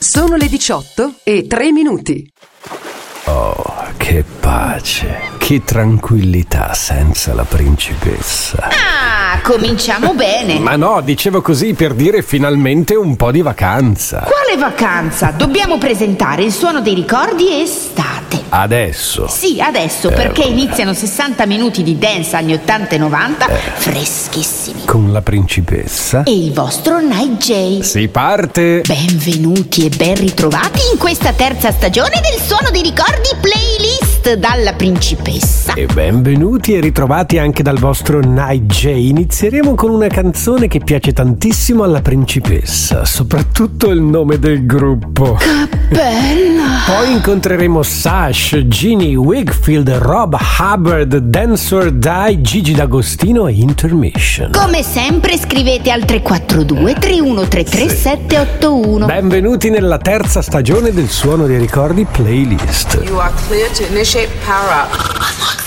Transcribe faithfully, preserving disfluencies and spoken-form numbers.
Sono le diciotto e tre minuti. Oh, che pace, che tranquillità senza la principessa. Ah, cominciamo bene. Ma no, dicevo così per dire finalmente un po' di vacanza. Quale vacanza? Dobbiamo presentare il Suono dei Ricordi estate. Adesso? Sì, adesso, eh, perché vabbè. iniziano sessanta minuti di dance anni ottanta e novanta, eh. freschissimi. Con la principessa? E il vostro Night J. Si parte! Benvenuti e ben ritrovati in questa terza stagione del Suono dei Ricordi playlist dalla principessa. E benvenuti e ritrovati anche dal vostro Night J. Inizieremo con una canzone che piace tantissimo alla principessa, soprattutto il nome del gruppo. Che bella! Poi incontreremo Sash, Ginny, Wigfield, Rob Hubbard, Dance or Die, Gigi D'Agostino e Intermission. Come sempre scrivete al tre quattro due tre uno tre tre sette otto uno. Benvenuti nella terza stagione del Suono dei Ricordi playlist. You are clear to initiate power up.